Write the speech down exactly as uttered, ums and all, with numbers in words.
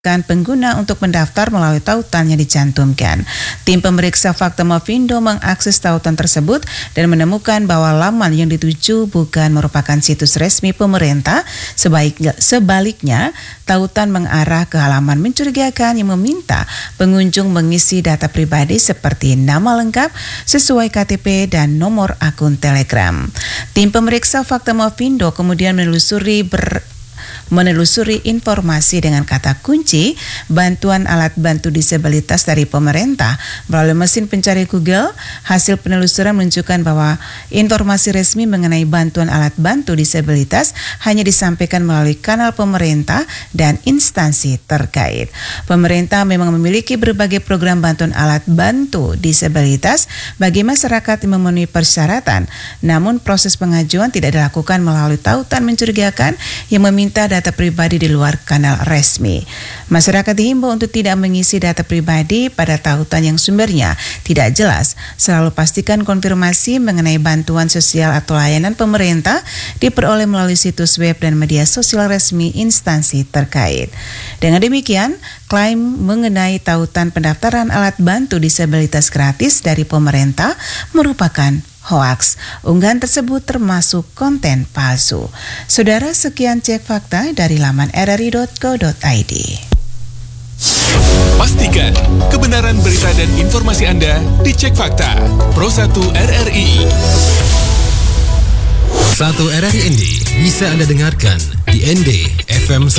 kan pengguna untuk mendaftar melalui tautan yang dicantumkan. Tim pemeriksa fakta Mavindo mengakses tautan tersebut dan menemukan bahwa laman yang dituju bukan merupakan situs resmi pemerintah. Sebaik, sebaliknya, tautan mengarah ke halaman mencurigakan yang meminta pengunjung mengisi data pribadi seperti nama lengkap sesuai K T P dan nomor akun Telegram. Tim pemeriksa fakta Mavindo kemudian menelusuri ber menelusuri informasi dengan kata kunci bantuan alat bantu disabilitas dari pemerintah melalui mesin pencari Google. Hasil penelusuran menunjukkan bahwa informasi resmi mengenai bantuan alat bantu disabilitas hanya disampaikan melalui kanal pemerintah dan instansi terkait. Pemerintah memang memiliki berbagai program bantuan alat bantu disabilitas bagi masyarakat yang memenuhi persyaratan, namun proses pengajuan tidak dilakukan melalui tautan mencurigakan yang meminta data data pribadi di luar kanal resmi. Masyarakat dihimbau untuk tidak mengisi data pribadi pada tautan yang sumbernya tidak jelas. Selalu pastikan konfirmasi mengenai bantuan sosial atau layanan pemerintah diperoleh melalui situs web dan media sosial resmi instansi terkait. Dengan demikian, klaim mengenai tautan pendaftaran alat bantu disabilitas gratis dari pemerintah merupakan hoaks. Unggahan tersebut termasuk konten palsu. Saudara, sekian cek fakta dari laman r r i dot co dot i d. Pastikan kebenaran berita dan informasi Anda dicek fakta. Pro satu R R I. satu R R I N D bisa Anda dengarkan di N D F M